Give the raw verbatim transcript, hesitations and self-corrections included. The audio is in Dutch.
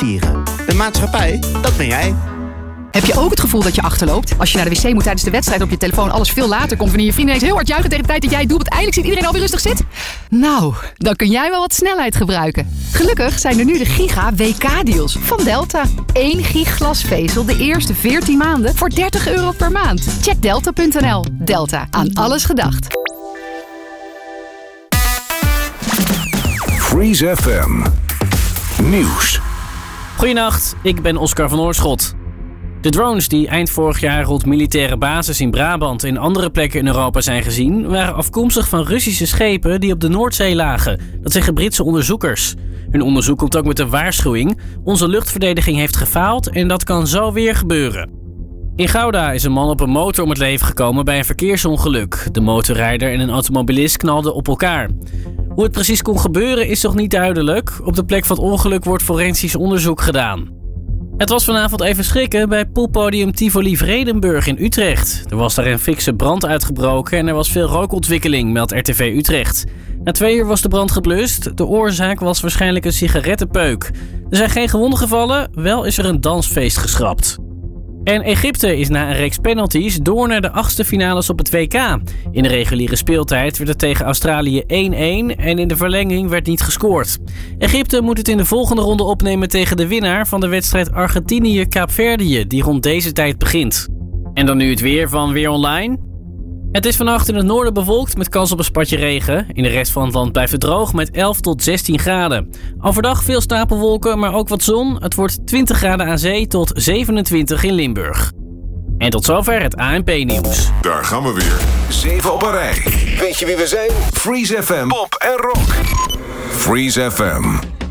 versieren. De maatschappij, dat ben jij. Heb je ook het gevoel dat je achterloopt? Als je naar de wc moet tijdens de wedstrijd op je telefoon alles veel later komt... wanneer je vrienden ineens heel hard juichen tegen de tijd dat jij het doelpunt eindelijk ziet iedereen alweer rustig zit? Nou, dan kun jij wel wat snelheid gebruiken. Gelukkig zijn er nu de Giga W K-deals van Delta. één gig glasvezel de eerste veertien maanden voor dertig euro per maand. Check delta punt n l. Delta, aan alles gedacht. Freeze F M Nieuws. Goedenacht, ik ben Oscar van Oorschot. De drones die eind vorig jaar rond militaire bases in Brabant en andere plekken in Europa zijn gezien, waren afkomstig van Russische schepen die op de Noordzee lagen. Dat zeggen Britse onderzoekers. Hun onderzoek komt ook met een waarschuwing. Onze luchtverdediging heeft gefaald en dat kan zo weer gebeuren. In Gouda is een man op een motor om het leven gekomen bij een verkeersongeluk. De motorrijder en een automobilist knalden op elkaar. Hoe het precies kon gebeuren is nog niet duidelijk. Op de plek van het ongeluk wordt forensisch onderzoek gedaan. Het was vanavond even schrikken bij poolpodium Tivoli Vredenburg in Utrecht. Er was daar een fikse brand uitgebroken en er was veel rookontwikkeling, meldt R T V Utrecht. Na twee uur was de brand geblust. De oorzaak was waarschijnlijk een sigarettenpeuk. Er zijn geen gewonden gevallen, wel is er een dansfeest geschrapt. En Egypte is na een reeks penalties door naar de achtste finales op het W K. In de reguliere speeltijd werd het tegen Australië één-één en in de verlenging werd niet gescoord. Egypte moet het in de volgende ronde opnemen tegen de winnaar van de wedstrijd Argentinië-Kaapverdië, die rond deze tijd begint. En dan nu het weer van Weer Online. Het is vannacht in het noorden bewolkt met kans op een spatje regen. In de rest van het land blijft het droog met elf tot zestien graden. Overdag veel stapelwolken, maar ook wat zon. Het wordt twintig graden aan zee tot zevenentwintig in Limburg. En tot zover het A N P-nieuws. Daar gaan we weer. Zeven op een rij. Weet je wie we zijn? Freeze F M, pop en rock. Freeze F M.